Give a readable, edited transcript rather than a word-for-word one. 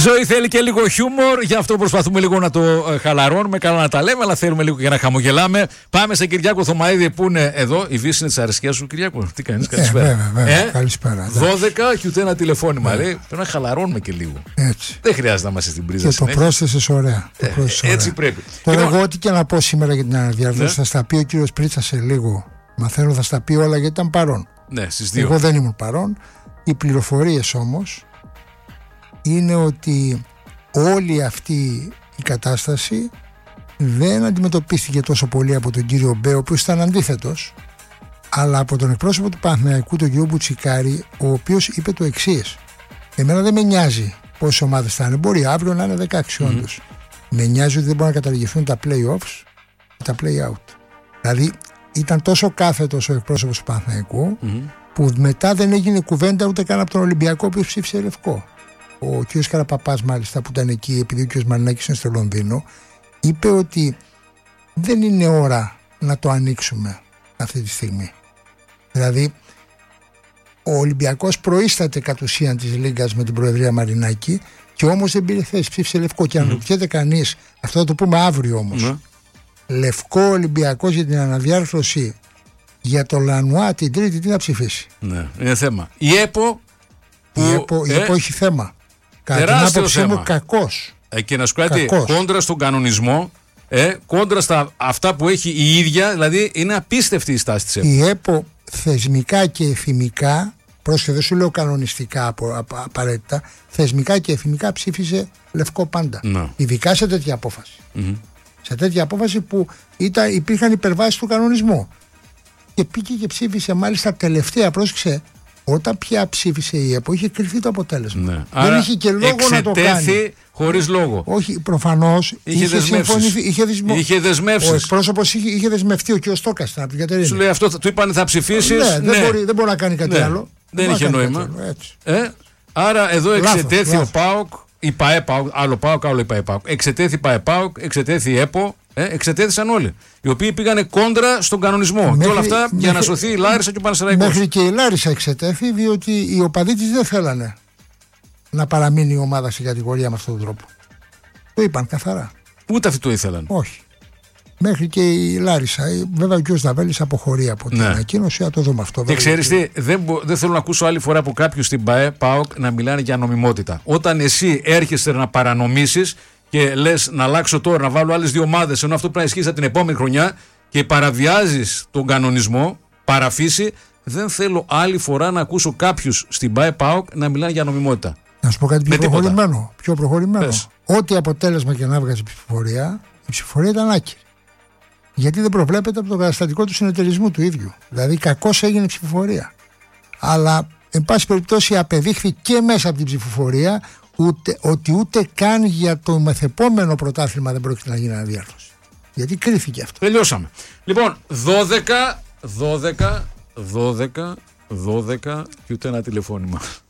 ζωή θέλει και λίγο χιούμορ, γι' αυτό προσπαθούμε λίγο να το χαλαρώνουμε, καλά να τα λέμε, αλλά θέλουμε λίγο και να χαμογελάμε. Πάμε σε Κυριάκο Θωμαίδη που είναι εδώ. Η Βύση είναι της αρεσκίας σου, Κυριάκο. Τι κάνεις, καλησπέρα. Καλησπέρα. 12 και ούτε ένα τηλεφώνημα. Λέει, πρέπει να χαλαρώνουμε και λίγο. Έτσι. Δεν χρειάζεται να είμαστε στην πρίζα. Και το πρόσθεσες ωραία. Έτσι πρέπει. Τώρα, εγώ ό,τι και να πω σήμερα για την αναδιάρθρωση, θα στα πει ο κύριος Πρίτσα σε λίγο. Μαθαίνω, θα στα πει όλα γιατί ήταν παρόν. Ναι, στις 2. Εγώ δεν ήμουν παρόν. Οι πληροφορίες όμως είναι ότι όλη αυτή η κατάσταση δεν αντιμετωπίστηκε τόσο πολύ από τον κύριο Μπέ, ο οποίος ήταν αντίθετος, αλλά από τον εκπρόσωπο του Παναθηναϊκού, τον κύριο Μπουτσικάρη, ο οποίος είπε το εξής: εμένα δεν με νοιάζει πόσες ομάδες θα είναι, μπορεί αύριο να είναι 16 όντως. Με νοιάζει ότι δεν μπορούν να καταργηθούν τα play-offs και τα play-out. Δηλαδή ήταν τόσο κάθετος ο εκπρόσωπος του Παναθηναϊκού, που μετά δεν έγινε κουβέντα ούτε καν από τον Ολυμπιακό που ψήφισε λευκό. Ο κ. Καραπαπάς, μάλιστα, που ήταν εκεί, επειδή ο κ. Μαρινάκης είναι στο Λονδίνο, είπε ότι δεν είναι ώρα να το ανοίξουμε αυτή τη στιγμή. Δηλαδή, ο Ολυμπιακός προείσταται κατ' ουσίαν της Λίγκας με την Προεδρία Μαρινάκη και όμως δεν πήρε θέση, ψήφισε λευκό. Και αν ρωτιέται κανείς, αυτό θα το πούμε αύριο όμως, λευκό Ολυμπιακός για την αναδιάρθρωση για το Λανουά την Τρίτη, τι θα ψηφίσει? Ναι, είναι θέμα. Η ΕΠΟ. Η ΕΠΟ έχει θέμα. Κατά την άποψή μου, κακός. Και να σου κάτι, κόντρα στον κανονισμό, κόντρα στα αυτά που έχει η ίδια, δηλαδή είναι απίστευτη η στάση της ΕΠΟ. Η ΕΠΟ θεσμικά και εθιμικά, πρόσεχε, δεν σου λέω κανονιστικά απαραίτητα, θεσμικά και εθιμικά ψήφισε λευκό πάντα. Ειδικά σε τέτοια απόφαση. Σε τέτοια απόφαση που υπήρχαν υπερβάσεις του κανονισμού. Και πήγε και ψήφισε, μάλιστα τελευταία, πρόσεξε, όταν πια ψήφισε η ΕΠΟ, είχε κρυφθεί το αποτέλεσμα. Ναι. Δεν άρα είχε και λόγο να το κάνει. Χωρίς λόγο. Όχι, προφανώς είχε δεσμεύσεις. Ο εκπρόσωπος είχε δεσμευτεί, ο κ. Στόκας στην Απτυκατέρινη. Σου λέει αυτό, του είπαν θα ψηφίσεις. Δεν μπορεί να κάνει κάτι άλλο. Δεν είχε νόημα. Άρα εδώ εξετέθη ο ΠΑΟΚ, η ΠΑΕΠΑΟΚ, άλλο ΠΑΟΚ, άλλο η ΠΑΕΠΑΟΚ. Εξετέθη ΠΑΕΠΑΟΚ, εξετέθη η ΕΠΟ. Εξετέθησαν όλοι. Οι οποίοι πήγανε κόντρα στον κανονισμό. Και όλα αυτά για να σωθεί η Λάρισα και ο Πανσεραϊκός. Μέχρι και η Λάρισα εξετέθη, διότι οι οπαδοί της δεν θέλανε να παραμείνει η ομάδα στην κατηγορία με αυτόν τον τρόπο. Το είπαν καθαρά. Ούτε αυτοί το ήθελαν. Όχι. Μέχρι και η Λάρισα. Βέβαια ο κ. Δαβέλης αποχωρεί από την ανακοίνωση. Να το δούμε αυτό. Και ξέρεις τι, δεν θέλω να ακούσω άλλη φορά από κάποιους στην ΠΑΟΚ να μιλάνε για νομιμότητα. Όταν εσύ έρχεσαι να παρανομήσεις και λες να αλλάξω τώρα, να βάλω άλλες 2 ομάδες, ενώ αυτό πρέπει να ισχύσει την επόμενη χρονιά και παραβιάζεις τον κανονισμό, παραφύση, δεν θέλω άλλη φορά να ακούσω κάποιους στην ΠΑΟΚ να μιλάνε για νομιμότητα. Να σου πω κάτι πιο προχωρημένο. Πες. Ό,τι αποτέλεσμα και να βγάζει η ψηφοφορία ήταν άκυρη. Γιατί δεν προβλέπεται από το καταστατικό του συνεταιρισμού του ίδιου. Δηλαδή, κακώς έγινε η ψηφοφορία. Αλλά, εν πάση περιπτώσει, απεδείχθη και μέσα από την ψηφοφορία ότι ούτε καν για το μεθεπόμενο πρωτάθλημα δεν πρόκειται να γίνει αναδιάρθρωση. Γιατί κρίθηκε αυτό. Τελειώσαμε. Λοιπόν, 12 και ούτε ένα τηλεφώνημα.